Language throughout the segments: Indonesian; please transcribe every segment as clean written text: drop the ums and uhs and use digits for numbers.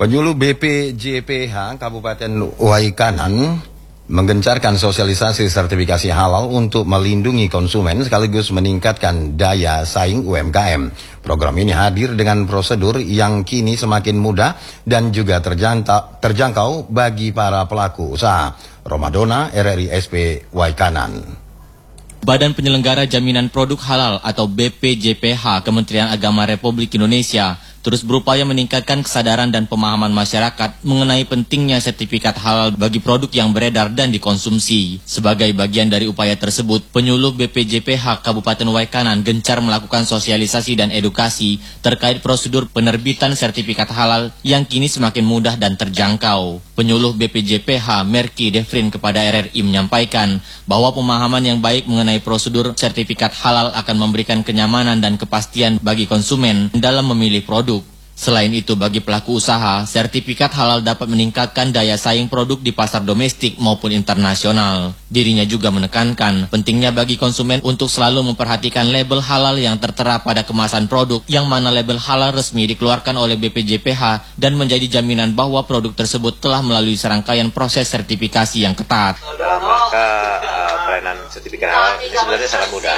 Penyuluh BPJPH Kabupaten Waikanan menggencarkan sosialisasi sertifikasi halal untuk melindungi konsumen sekaligus meningkatkan daya saing UMKM. Program ini hadir dengan prosedur yang kini semakin mudah dan juga terjangkau bagi para pelaku usaha. Romadona, RRI SP Waikanan. Badan Penyelenggara Jaminan Produk Halal atau BPJPH Kementerian Agama Republik Indonesia terus berupaya meningkatkan kesadaran dan pemahaman masyarakat mengenai pentingnya sertifikat halal bagi produk yang beredar dan dikonsumsi. Sebagai bagian dari upaya tersebut, penyuluh BPJPH Kabupaten Waikanan gencar melakukan sosialisasi dan edukasi terkait prosedur penerbitan sertifikat halal yang kini semakin mudah dan terjangkau. Penyuluh BPJPH Merki Devrin kepada RRI menyampaikan bahwa pemahaman yang baik mengenai prosedur sertifikat halal akan memberikan kenyamanan dan kepastian bagi konsumen dalam memilih produk. Selain itu, bagi pelaku usaha, sertifikat halal dapat meningkatkan daya saing produk di pasar domestik maupun internasional. Dirinya juga menekankan pentingnya bagi konsumen untuk selalu memperhatikan label halal yang tertera pada kemasan produk, yang mana label halal resmi dikeluarkan oleh BPJPH dan menjadi jaminan bahwa produk tersebut telah melalui serangkaian proses sertifikasi yang ketat. Dalam rangka pelayanan sertifikat halal ini sebenarnya sangat mudah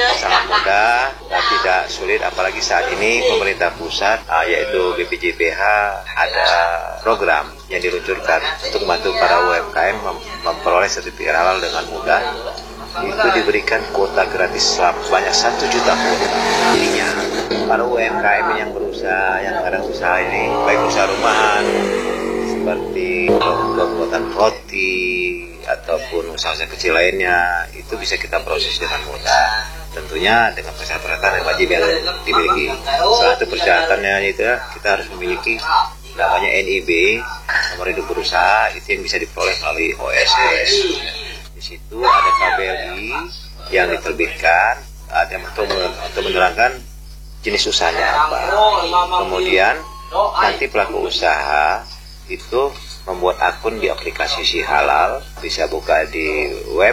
dan tidak sulit, apalagi saat ini pemerintah pusat yaitu BPJPH ada program yang diluncurkan untuk membantu para UMKM memperoleh sertifikat halal dengan mudah. Itu diberikan kuota gratis sebanyak 1 juta kuota. Jadinya para UMKM yang berusaha, yang ada usaha ini, baik usaha rumahan seperti pembuatan roti ataupun usaha kecil lainnya, itu bisa kita proses dengan mudah. Tentunya dengan persyaratan yang wajib yang dimiliki. Salah satu persyaratannya itu kita harus memiliki namanya NIB, nomor induk berusaha, itu yang bisa diperoleh melalui OSS. Di situ ada KBLI yang diterbitkan untuk menerangkan jenis usahanya apa. Kemudian nanti pelaku usaha itu membuat akun di aplikasi Si Halal, bisa buka di web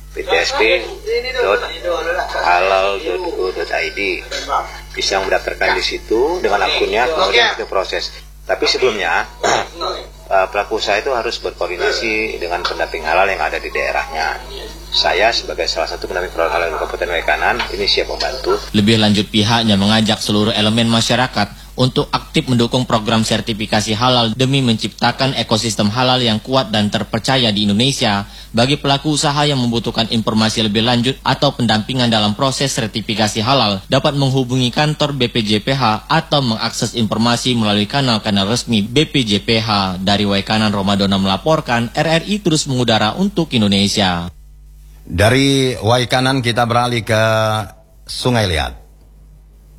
ptsp.halal.go.id, bisa mendaftarkan di situ dengan akunnya, kemudian kita proses. Tapi sebelumnya pelaku usaha itu harus berkoordinasi dengan pendamping halal yang ada di daerahnya. Saya sebagai salah satu pendamping produk halal di Kabupaten Waikanan ini siap membantu. Lebih lanjut, pihaknya mengajak seluruh elemen masyarakat untuk aktif mendukung program sertifikasi halal demi menciptakan ekosistem halal yang kuat dan terpercaya di Indonesia. Bagi pelaku usaha yang membutuhkan informasi lebih lanjut atau pendampingan dalam proses sertifikasi halal, dapat menghubungi kantor BPJPH atau mengakses informasi melalui kanal-kanal resmi BPJPH. Dari Waikanan, Romadona melaporkan, RRI terus mengudara untuk Indonesia. Dari Waikanan kita beralih ke Sungai Liat.